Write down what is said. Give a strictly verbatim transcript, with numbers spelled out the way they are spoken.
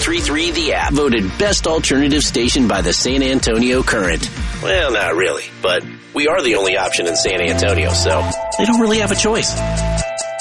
three three The App. Voted best alternative station by the San Antonio Current. Well, not really, but we are the only option in San Antonio, so they don't really have a choice.